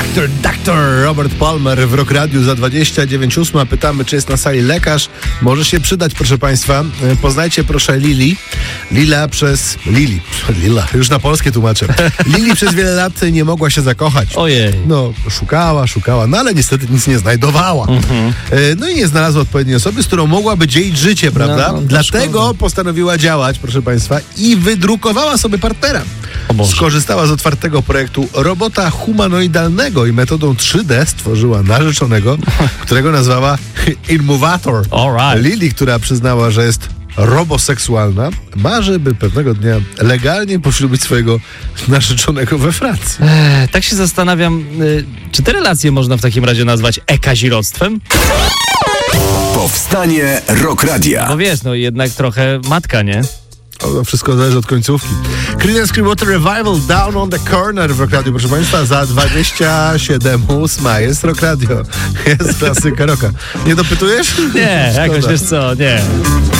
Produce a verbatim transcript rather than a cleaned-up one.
doktor, doktor Robert Palmer w Rock Radiu za dwadzieścia dziewięć ósma. Pytamy, czy jest na sali lekarz. Może się przydać, proszę Państwa. Poznajcie proszę Lili. Lila przez... Lili. Lila. Już na polskie tłumaczę. Lili przez wiele lat nie mogła się zakochać. Ojej. No, szukała, szukała, no ale niestety nic nie znajdowała. Mhm. No i nie znalazła odpowiedniej osoby, z którą mogłaby dzielić życie, prawda? No, no, Dlatego szkoda. postanowiła działać, proszę Państwa, i wydrukowała sobie partnera. Skorzystała z otwartego projektu robota humanoidalnego i metodą trzy D stworzyła narzeczonego, którego nazwała Inmovator. Alright. Lili, która przyznała, że jest roboseksualna, marzy, by pewnego dnia legalnie poślubić swojego narzeczonego we Francji. Eee, tak się zastanawiam, y, czy te relacje można w takim razie nazwać ekaziroctwem? Powstanie Rock Radia. No wiesz, no jednak trochę matka, nie? O, wszystko zależy od końcówki. Creedence Clearwater Revival, Down on the Corner w Rock Radio, proszę Państwa, za dwadzieścia siedem ósma jest Rock Radio. Jest klasyka rocka. Nie dopytujesz? Nie, jakoś Szkoda. wiesz co, nie.